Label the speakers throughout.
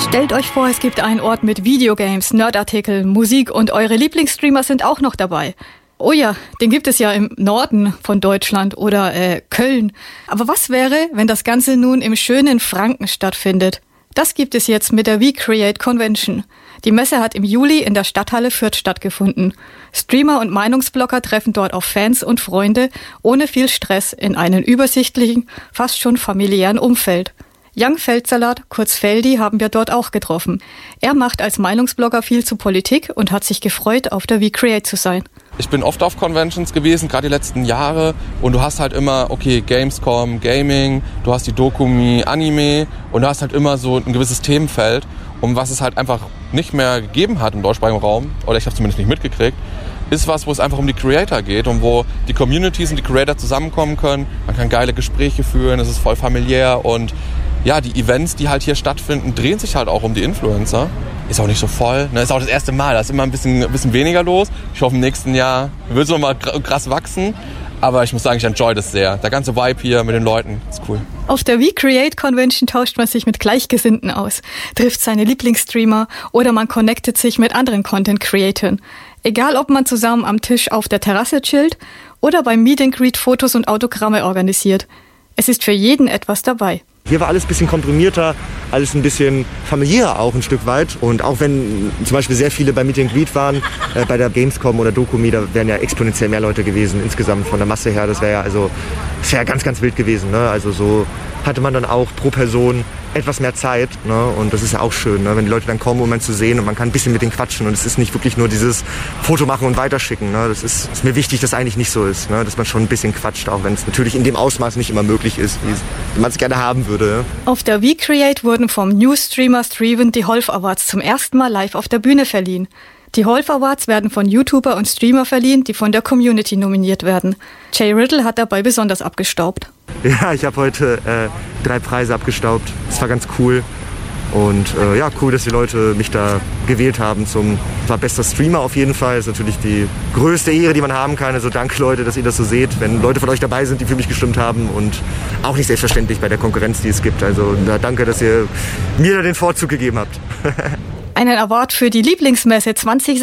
Speaker 1: Stellt euch vor, es gibt einen Ort mit Videogames, Nerdartikeln, Musik und eure Lieblingsstreamer sind auch noch dabei. Oh ja, den gibt es ja im Norden von Deutschland oder Köln. Aber was wäre, wenn das Ganze nun im schönen Franken stattfindet? Das gibt es jetzt mit der WeCreate Convention. Die Messe hat im Juli in der Stadthalle Fürth stattgefunden. Streamer und Meinungsblogger treffen dort auf Fans und Freunde ohne viel Stress in einem übersichtlichen, fast schon familiären Umfeld. Jan Feldsalat, kurz Feldi, haben wir dort auch getroffen. Er macht als Meinungsblogger viel zu Politik und hat sich gefreut, auf der WeCreate zu sein.
Speaker 2: Ich bin oft auf Conventions gewesen, gerade die letzten Jahre. Und du hast halt immer, okay, Gamescom, Gaming, du hast die Dokumi, Anime und du hast halt immer so ein gewisses Themenfeld. Und was es halt einfach nicht mehr gegeben hat im deutschsprachigen Raum, oder ich habe es zumindest nicht mitgekriegt, ist was, wo es einfach um die Creator geht und wo die Communities und die Creator zusammenkommen können. Man kann geile Gespräche führen, es ist voll familiär und ja, die Events, die halt hier stattfinden, drehen sich halt auch um die Influencer. Ist auch nicht so voll, ne? Ist auch das erste Mal, da ist immer ein bisschen weniger los. Ich hoffe, im nächsten Jahr wird es nochmal krass wachsen. Aber ich muss sagen, ich enjoy das sehr. Der ganze Vibe hier mit den Leuten ist cool.
Speaker 1: Auf der WeCreate Convention tauscht man sich mit Gleichgesinnten aus, trifft seine Lieblingsstreamer oder man connectet sich mit anderen Content-Creatoren. Egal, ob man zusammen am Tisch auf der Terrasse chillt oder beim Meet and Greet Fotos und Autogramme organisiert. Es ist für jeden etwas dabei.
Speaker 3: Hier war alles ein bisschen komprimierter, alles ein bisschen familiärer auch ein Stück weit. Und auch wenn zum Beispiel sehr viele bei Meet and Greet waren, bei der Gamescom oder Dokumi, da wären ja exponentiell mehr Leute gewesen insgesamt von der Masse her. Das wäre ja ganz, ganz wild gewesen. Ne? Also so hatte man dann auch pro Person etwas mehr Zeit. Ne? Und das ist ja auch schön, ne? Wenn die Leute dann kommen, um einen zu sehen und man kann ein bisschen mit denen quatschen. Und es ist nicht wirklich nur dieses Foto machen und weiterschicken. Ne? Das ist mir wichtig, dass eigentlich nicht so ist. Ne? Dass man schon ein bisschen quatscht, auch wenn es natürlich in dem Ausmaß nicht immer möglich ist, wie man es gerne haben würde. Ne?
Speaker 1: Auf der WeCreate wurden vom News-Streamer Streven die Holf Awards zum ersten Mal live auf der Bühne verliehen. Die Holf Awards werden von YouTuber und Streamer verliehen, die von der Community nominiert werden. Jay Riddle hat dabei besonders abgestaubt.
Speaker 3: Ja, ich habe heute 3 Preise abgestaubt. Das war ganz cool. Und ja, cool, dass die Leute mich da gewählt haben war bester Streamer auf jeden Fall. Das ist natürlich die größte Ehre, die man haben kann. Also danke Leute, dass ihr das so seht, wenn Leute von euch dabei sind, die für mich gestimmt haben. Und auch nicht selbstverständlich bei der Konkurrenz, die es gibt. Also danke, dass ihr mir da den Vorzug gegeben habt.
Speaker 1: Einen Award für die Lieblingsmesse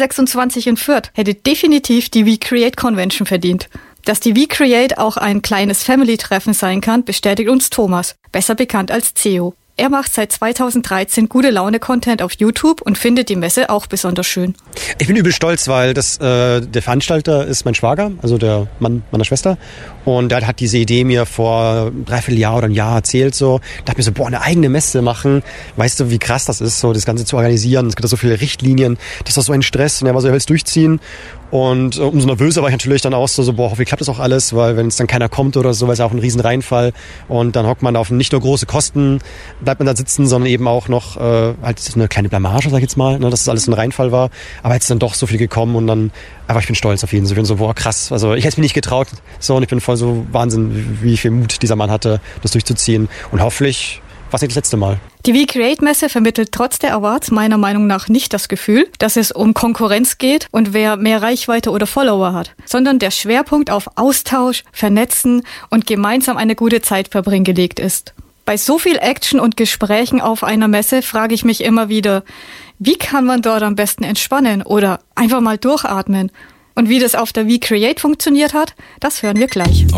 Speaker 1: 2026 in Fürth hätte definitiv die WeCreate Convention verdient. Dass die WeCreate auch ein kleines Family-Treffen sein kann, bestätigt uns Thomas, besser bekannt als CEO. Er macht seit 2013 Gute-Laune-Content auf YouTube und findet die Messe auch besonders schön.
Speaker 4: Ich bin übel stolz, weil der Veranstalter ist mein Schwager, also der Mann meiner Schwester. Und der hat diese Idee mir vor 3/4 Jahr oder ein Jahr erzählt. So. Dachte mir so, eine eigene Messe machen. Weißt du, wie krass das ist, so das Ganze zu organisieren. Es gibt da so viele Richtlinien. Das ist so ein Stress. Und er war so, er will es durchziehen. Und umso nervöser war ich natürlich dann auch so, hoffentlich klappt das auch alles, weil wenn es dann keiner kommt oder so, weil es ja auch ein riesen Reinfall und dann hockt man auf nicht nur große Kosten, bleibt man da sitzen, sondern eben auch noch halt so eine kleine Blamage, sag ich jetzt mal, ne, dass das alles ein Reinfall war, aber jetzt ist dann doch so viel gekommen und dann, aber ich bin stolz auf jeden Fall, ich bin so, krass, also ich hätte es mir nicht getraut, so, und ich bin voll so Wahnsinn, wie viel Mut dieser Mann hatte, das durchzuziehen und hoffentlich war es nicht das letzte Mal.
Speaker 1: Die WeCreate-Messe vermittelt trotz der Awards meiner Meinung nach nicht das Gefühl, dass es um Konkurrenz geht und wer mehr Reichweite oder Follower hat, sondern der Schwerpunkt auf Austausch, Vernetzen und gemeinsam eine gute Zeit verbringen gelegt ist. Bei so viel Action und Gesprächen auf einer Messe frage ich mich immer wieder, wie kann man dort am besten entspannen oder einfach mal durchatmen? Und wie das auf der WeCreate funktioniert hat, das hören wir gleich.